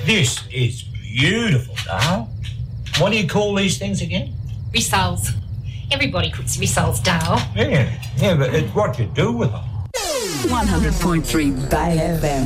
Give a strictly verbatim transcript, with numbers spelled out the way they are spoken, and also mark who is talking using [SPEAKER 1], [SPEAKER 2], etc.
[SPEAKER 1] This is beautiful, Dale. What do you call these things again?
[SPEAKER 2] Rissoles. Everybody cooks rissoles, Dale.
[SPEAKER 1] Yeah, yeah, but it's what you do with them.
[SPEAKER 3] one hundred point three Bay F M.